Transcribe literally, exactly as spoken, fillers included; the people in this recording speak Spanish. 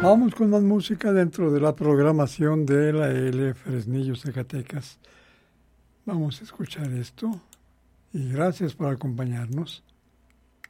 Vamos con más música dentro de la programación de la L Fresnillo, Zacatecas. Vamos a escuchar esto y gracias por acompañarnos.